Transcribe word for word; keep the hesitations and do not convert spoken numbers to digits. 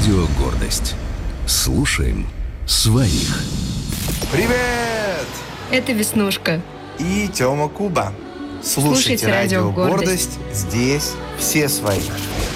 Радио «Гордость». Слушаем своих. Привет! Это Веснушка. И Тёма Куба. Слушайте, Слушайте радио радио «Гордость». Здесь все свои.